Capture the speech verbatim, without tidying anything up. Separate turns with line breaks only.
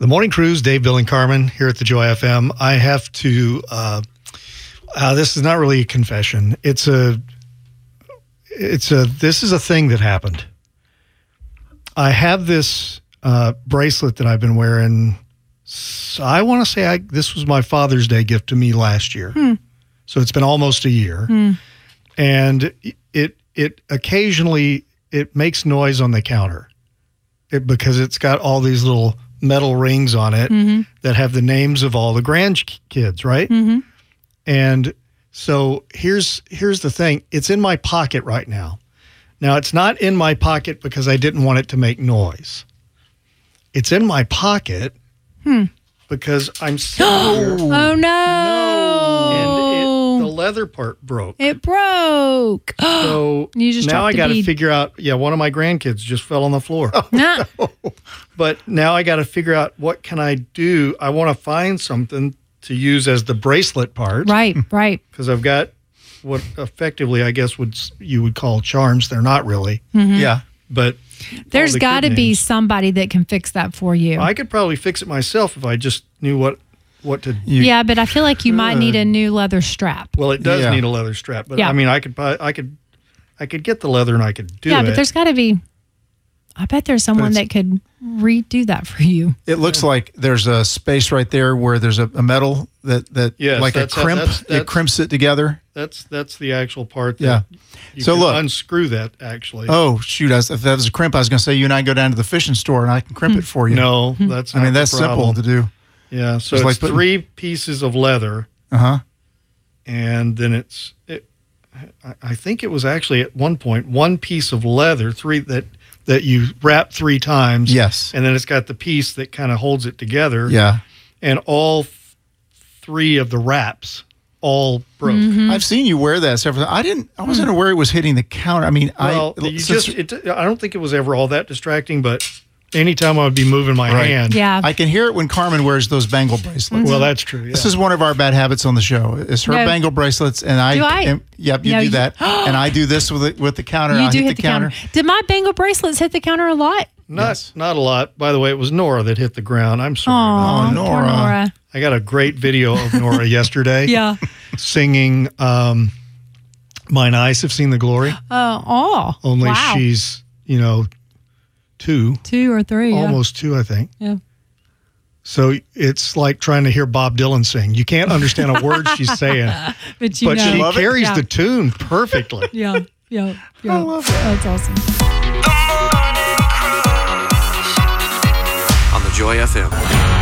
The Morning Cruise, Dave, Bill, and Carmen here at the Joy F M. I have to, uh, uh, this is not really a confession. It's a, it's a, this is a thing that happened. I have this uh, bracelet that I've been wearing. So I want to say I, this was my Father's Day gift to me last year.
Hmm.
So it's been almost a year.
Hmm.
And it, it occasionally, it makes noise on the counter it, because it's got all these little metal rings on it mm-hmm. that have the names of all the grandkids, right?
Mm-hmm.
And so here's here's the thing. It's in my pocket right now. Now, it's not in my pocket because I didn't want it to make noise. It's in my pocket
hmm.
because I'm sitting here.
Oh, no.
no. And it, the leather part broke.
It broke.
So
you just
now I got to
bead.
figure out, yeah, one of my grandkids just fell on the floor.
Oh, nah.
no. But now I got to figure out what can I do. I want to find something to use as the bracelet part.
Right, right.
Because I've got what effectively I guess would you would call charms. They're not really.
Mm-hmm.
Yeah. But
there's
the
got to be
names.
somebody that can fix that for you.
I could probably fix it myself if I just knew what what to do.
Yeah, but I feel like you might need a new leather strap.
Well, it does
Yeah.
need a leather strap, but
Yeah.
I mean, I could buy, I could, I could get the leather and I could do
yeah,
it.
but there's got to be. I bet there's someone that could redo that for you.
It looks like there's a space right there where there's a, a metal that that
Yes,
like a
that's how-
crimp.
that's-
it
that's-
crimps it together.
That's that's the actual part. That
Yeah.
You
So
can
look.
unscrew that actually.
Oh shoot! I was, if that was a crimp, I was going to say you and I go down to the fishing store and I can crimp it for you.
No, that's.
I mean
not the
that's simple
problem.
to do.
Yeah, so
It's
it's
like putting-
three pieces of leather,
Uh huh.
and then it's. It, I- I think it was actually at one point one piece of leather, three that that you wrap three times.
Yes.
And then it's got the piece that kind of holds it together.
Yeah.
And all th- three of the wraps all broke.
Mm-hmm.
I've seen you wear that several times. I didn't. I wasn't aware it was hitting the counter. I mean,
Well,
I
you
since-
just. It, I don't think it was ever all that distracting, but anytime I would be moving my
Right.
hand.
Yeah.
I can hear it when Carmen wears those bangle bracelets.
Well, that's true. Yeah.
This is one of our bad habits on the show. Is her
No.
bangle bracelets, and I.
Do I?
And, yep, you
No,
do
you-
that, and I do this with the, with the counter.
You
I
do
hit,
hit the counter. Did my bangle bracelets hit the counter a lot?
Not
Yes.
not a lot. By the way, it was Nora that hit the ground. I'm sorry.
Aw,
about that.
poor
Nora.
Nora.
I got a great video of Nora yesterday.
Yeah.
Singing um, Mine Eyes Have Seen the Glory.
Uh, oh.
Only
wow.
she's, you know, two.
Two or three. yeah.
Almost two, I think.
Yeah.
So it's like trying to hear Bob Dylan sing. You can't understand a word she's saying,
But you
but
know.
she
Love it?
carries
Yeah.
the tune perfectly.
Yeah. Yeah. Yeah.
I love it.
That's awesome.
On the Joy F M.